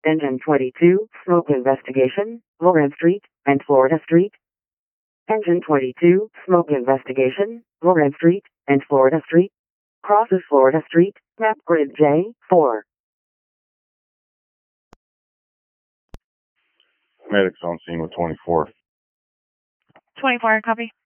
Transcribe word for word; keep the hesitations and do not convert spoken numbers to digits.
Engine twenty-two, smoke investigation, Loren Street and Florida Street. Engine twenty-two, smoke investigation, Loren Street and Florida Street. Crosses Florida Street, map grid J four. Medics on scene with twenty-four. twenty-four, copy.